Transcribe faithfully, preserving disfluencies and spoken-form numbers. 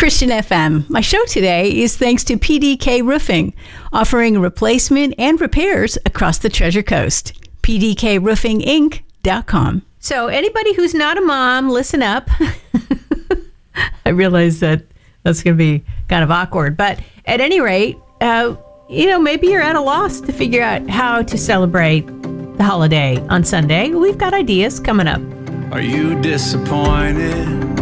Christian F M. My show today is thanks to P D K Roofing, offering replacement and repairs across the Treasure Coast. P D K roofing inc dot com. So anybody who's not a mom, listen up. I realize that that's going to be kind of awkward, but at any rate, uh, you know, maybe you're at a loss to figure out how to celebrate the holiday on Sunday. We've got ideas coming up. Are you disappointed